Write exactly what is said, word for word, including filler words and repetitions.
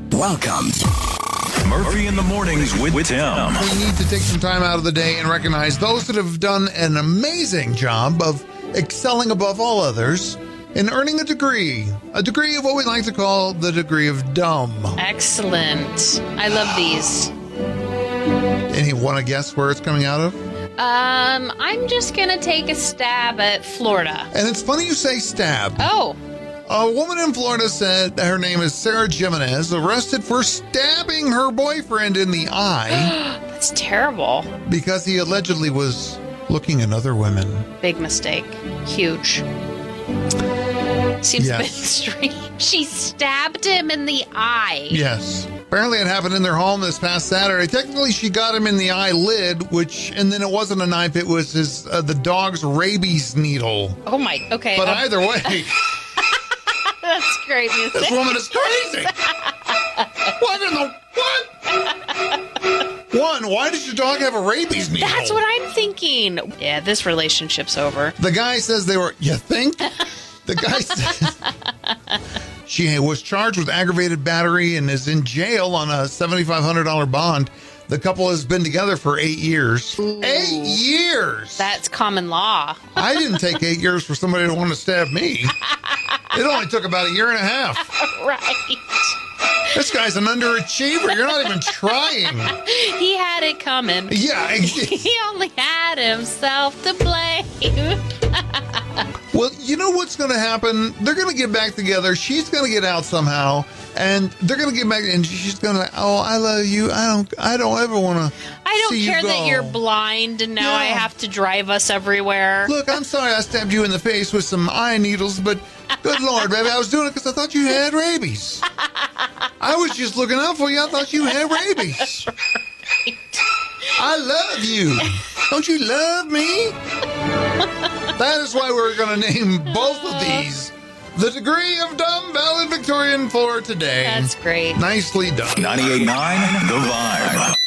Welcome. Murphy in the Mornings with, with Tim. We need to take some time out of the day and recognize those that have done an amazing job of excelling above all others in earning a degree. A degree of what we like to call the degree of dumb. Excellent. I love these. Any want to guess where it's coming out of? Um, I'm just going to take a stab at Florida. And it's funny you say stab. Oh. A woman in Florida said her name is Sarah Jimenez, arrested for stabbing her boyfriend in the eye That's terrible. because he allegedly was looking at other women. Big mistake. Huge. Seems Yes. a bit extreme. She stabbed him in the eye. Yes. Apparently it happened in their home this past Saturday. Technically, she got him in the eyelid, which, and then it wasn't a knife, it was his uh, the dog's rabies needle. Oh my, okay. But um, either way, that's great music. this woman is crazy. What in the, what? One, why does your dog have a rabies needle? That's what I'm thinking. Yeah, this relationship's over. The guy says they were, you think? The guy says she was charged with aggravated battery and is in jail on a seven thousand five hundred dollars bond. The couple has been together for eight years. Ooh. Eight years! That's common law. I didn't take eight years for somebody to want to stab me. It only took about a year and a half. Right. This guy's an underachiever. You're not even trying. He had it coming. Yeah. He only had himself to blame. Well, you know what's going to happen? They're going to get back together. She's going to get out somehow, and they're going to get back, and she's going to, oh, I love you. I don't, I don't ever want to. I don't see care you that go. you're blind and now Yeah. I have to drive us everywhere. Look, I'm sorry I stabbed you in the face with some eye needles, but good Lord, baby, I was doing it because I thought you had rabies. I was just looking out for you. I thought you had rabies. I love you. Don't you love me? That is why we're going to name both of these the degree of dumb valedictorian for today. That's great. Nicely done. ninety-eight point nine The Vibe.